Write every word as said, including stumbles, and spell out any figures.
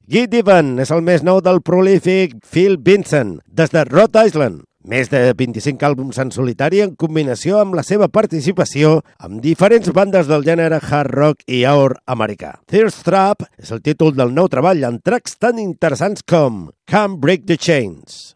Get Even és el més nou del prolífic Phil Vincent, des de Rhode Island. Més de vint-i-cinc àlbums en solitari en combinació amb la seva participació amb diferents bandes del gènere hard rock i yaourt americà. Thirst Trap és el títol del nou treball amb tracks tan interessants com Can't Break the Chains.